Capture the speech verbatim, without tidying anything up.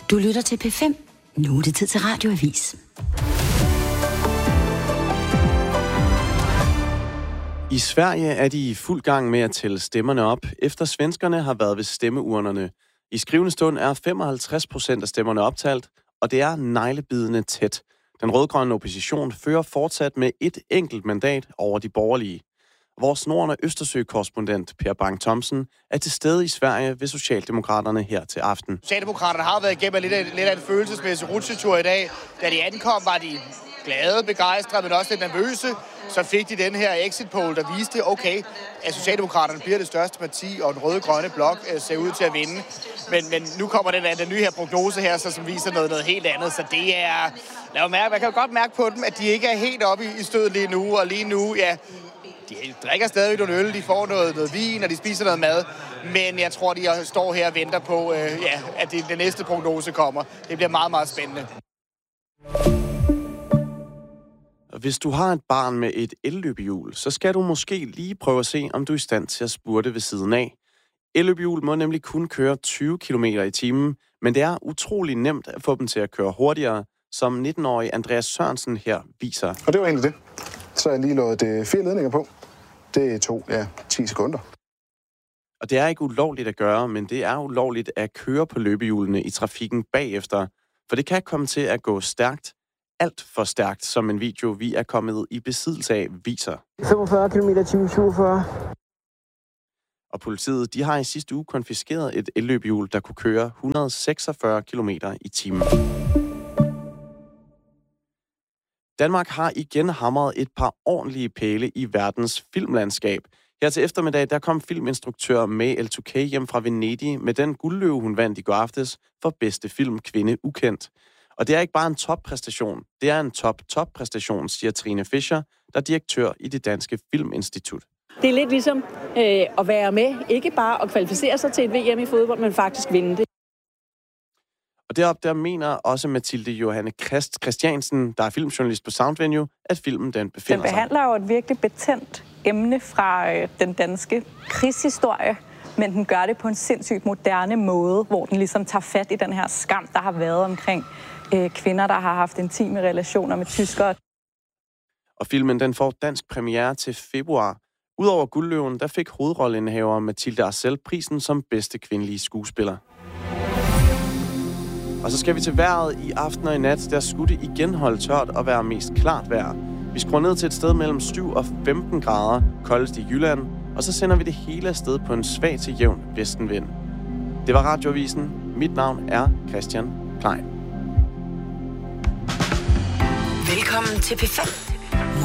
Du lytter til P fem. Nu er det tid til Radioavis. I Sverige er de i fuld gang med at tælle stemmerne op, efter svenskerne har været ved stemmeurnerne. I skrivende stund er femoghalvtreds procent af stemmerne optalt, og det er neglebidende tæt. Den rødgrønne opposition fører fortsat med et enkelt mandat over de borgerlige. Vores Norden- og Østersø-korrespondent Per Bang-Thomsen er til stede i Sverige ved Socialdemokraterne her til aften. Socialdemokraterne har været igennem lidt af, lidt af en følelsesmæssig rutsjetur i dag. Da de ankom, var de glade, begejstrede, men også lidt nervøse. Så fik de den her exit poll, der viste, okay, at Socialdemokraterne bliver det største parti, og den røde-grønne blok ser ud til at vinde. Men, men nu kommer den, den nye her prognose her, så, som viser noget, noget helt andet. Så det er... Lad mig mærke, man kan jo godt mærke på dem, at de ikke er helt oppe i, i stødet lige nu. Og lige nu, ja, de drikker stadig nogle øl, de får noget, noget vin, og de spiser noget mad. Men jeg tror, de står her og venter på, øh, ja, at det, det næste prognose kommer. Det bliver meget, meget spændende. Hvis du har et barn med et elløbehjul, så skal du måske lige prøve at se, om du er i stand til at spurte ved siden af. Elløbehjul må nemlig kun køre tyve kilometer i timen, men det er utrolig nemt at få dem til at køre hurtigere, som nitten-årig Andreas Sørensen her viser. Og det var egentlig det. Så har jeg lige lavet det fire ledninger på. Det tog, ja, ti sekunder. Og det er ikke ulovligt at gøre, men det er ulovligt at køre på løbehjulene i trafikken bagefter, for det kan komme til at gå stærkt. Alt for stærkt, som en video, vi er kommet i besiddelse af, viser. femogfyrre kilometer i timen, syvogfyrre. Og politiet, de har i sidste uge konfiskeret et elløbehjul, der kunne køre et hundrede og seksogfyrre kilometer i timen. Danmark har igen hamret et par ordentlige pæle i verdens filmlandskab. Her til eftermiddag, der kom filminstruktør May Eltokay hjem fra Venedig med den guldløve, hun vandt i går aftes for bedste film Kvinde Ukendt. Og det er ikke bare en toppræstation, det er en top-top-præstation, siger Trine Fischer, der er direktør i det Danske Filminstitut. Det er lidt ligesom øh, at være med, ikke bare at kvalificere sig til et V M i fodbold, men faktisk vinde det. Og derop der mener også Mathilde Johanne Christ Christiansen, der er filmjournalist på Soundvenue, at filmen den befinder sig. Den behandler jo et virkelig betændt emne fra øh, den danske krigshistorie, men den gør det på en sindssygt moderne måde, hvor den ligesom tager fat i den her skam, der har været omkring øh, kvinder, der har haft intime relationer med tyskere. Og filmen den får dansk premiere til februar. Udover Guldløven, der fik hovedrolleindehaver Mathilde Arcel prisen som bedste kvindelige skuespiller. Og så skal vi til vejret i aften og i nat. Der skulle det igen holde tørt og være mest klart vejr. Vi skruer ned til et sted mellem syv og femten grader, koldest i Jylland, og så sender vi det hele afsted på en svag til jævn vestenvind. Det var Radioavisen. Mit navn er Christian Klein. Velkommen til P fem.